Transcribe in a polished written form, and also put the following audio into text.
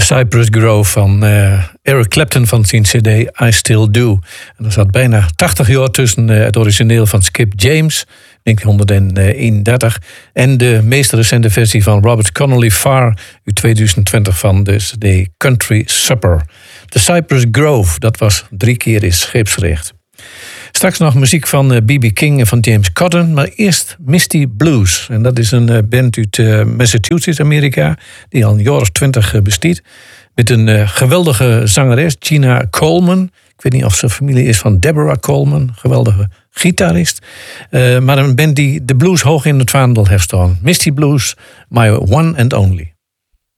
Cypress Grove van Eric Clapton van zijn cd I Still Do. En er zat bijna 80 jaar tussen het origineel van Skip James, 1931... en de meest recente versie van Robert Connolly Farr uit 2020 van de cd Country Supper. De Cypress Grove, dat was 3 keer in scheepsrecht. Straks nog muziek van B.B. King en van James Cotton, maar eerst Misty Blues. En dat is een band uit Massachusetts, Amerika, die al een jaar of 20 bestaat. Met een geweldige zangeres, Gina Coleman. Ik weet niet of ze familie is van Deborah Coleman, geweldige gitarist. Maar een band die de blues hoog in het vaandel heeft staan. Misty Blues, my one and only.